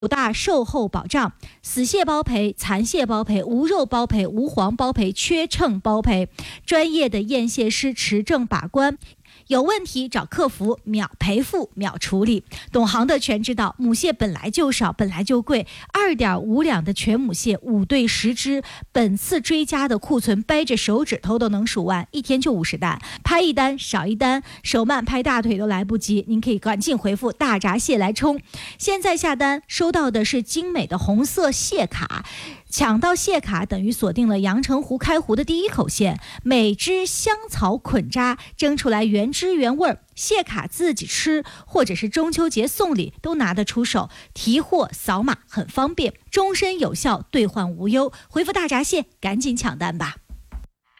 5大售后保障：死蟹包赔、残蟹包赔、无肉包赔、无黄包赔、缺秤包赔。专业的验蟹师持证把关，有问题找客服，秒赔付秒处理。懂行的全知道，母蟹本来就少，本来就贵。2.5两的全母蟹5对10只，本次追加的库存掰着手指头都能数完，一天就50单，拍一单少一单，手慢拍大腿都来不及。您可以赶紧回复大闸蟹来冲。现在下单收到的是精美的红色蟹卡，抢到蟹卡等于锁定了阳澄湖开湖的第一口蟹，每只香草捆扎蒸出来原汁原味，蟹卡自己吃或者是中秋节送礼都拿得出手，提货扫码很方便，终身有效，兑换无忧。回复大闸蟹赶紧抢单吧。